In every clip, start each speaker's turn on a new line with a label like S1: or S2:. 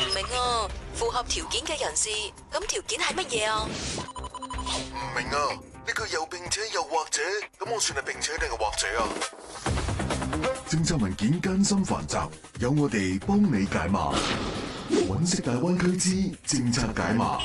S1: 明啊，符合條件嘅人士，咁條件係乜嘢啊？
S2: 唔明啊，呢句又並且又或者，咁我算係並且定係或者啊？
S3: 政策文件艱辛繁雜，有我哋幫你解碼。揾食大灣區之政策解碼。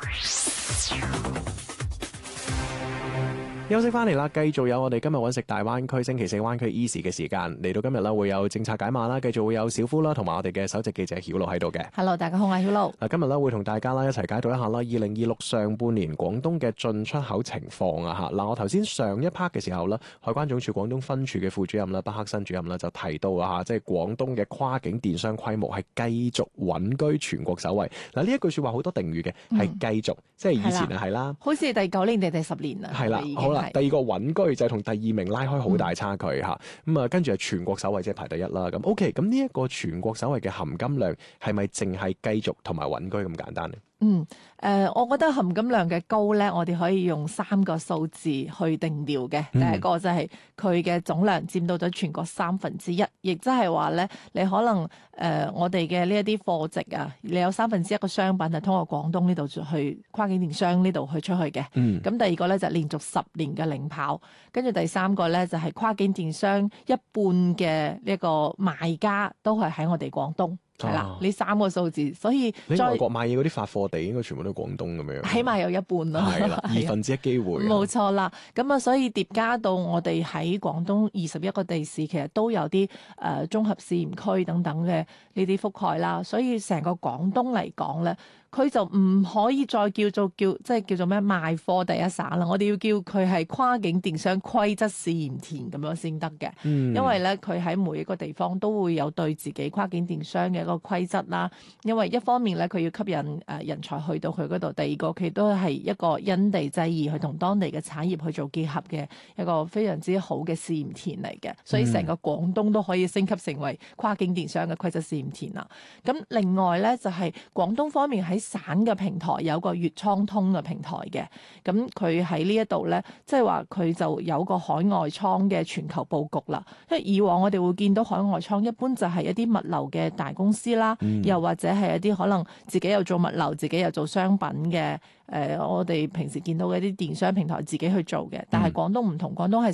S4: 休息翻嚟啦，繼續有我哋今日揾食大灣區星期四灣區 Easy 嘅時間嚟到今日啦，會有政策解碼啦，繼續會有小夫啦，同埋我哋嘅首席記者曉露喺度嘅。
S5: Hello， 大家好，我係曉露。
S4: 今日咧會同大家啦一齊解讀一下啦，2026上半年廣東嘅進出口情況啊嚇。嗱，我頭先上一 part 嘅時候咧，海關總署廣東分處嘅副主任啦，畢克新主任啦就提到啊嚇，即係廣東嘅跨境電商規模係繼續穩居全國首位。嗱，呢一句説話好多定語嘅，係繼續，即係以前啊係啦，
S5: 好似第9年定第10年啊，
S4: 係啦，好啦，第二個穩居就係同第2名拉開好大差距嚇，咁啊跟住係全國首位，即係排第1啦。咁 OK，咁呢一個全國首位嘅含金量係咪淨係繼續同埋穩居咁簡單呢？
S5: 我覺得含金量嘅高咧，我哋可以用3個數字去定調嘅。第一個就係佢嘅總量佔到咗全國1/3，亦即係話咧，你可能我哋嘅呢一啲貨值啊，你有1/3嘅商品係通過廣東呢度去跨境電商呢度去出去嘅。咁第二個咧就係連續10年嘅領跑，跟住第3個咧就係跨境電商一半嘅呢個賣家都係喺我哋廣東。係啦，呢3個數字，所以
S4: 你外國買嘢嗰啲發貨地應該全部都係廣東咁樣，
S5: 起碼有一半啦，
S4: 係啦，1/2機會，
S5: 冇錯啦。咁啊，所以疊加到我哋喺廣東21個地市，其實都有啲綜合試驗區等等嘅呢啲覆蓋啦。所以成個廣東嚟講咧，佢就唔可以再即係叫做咩賣貨第一省啦。我哋要叫佢係跨境電商規則試驗田咁樣先得嘅。因為咧佢喺每一個地方都會有對自己跨境電商嘅一個規則啦。因為一方面咧佢要吸引人才去到佢嗰度，第二個佢都係一個因地制宜去同當地嘅產業去做結合嘅一個非常之好嘅試驗田嚟嘅。所以成個廣東都可以升級成為跨境電商嘅規則試驗田啦。咁另外咧就係廣東方面喺省嘅平台有個粵倉通嘅平台嘅，咁佢喺呢一度咧，即係話佢就有個海外倉嘅全球佈局啦。因為以往我哋會見到海外倉一般就係一啲物流嘅大公司啦，又或者係一啲可能自己又做物流、自己又做商品嘅，我哋平時見到嘅一啲電商平台自己去做嘅。但係廣東唔同，廣東係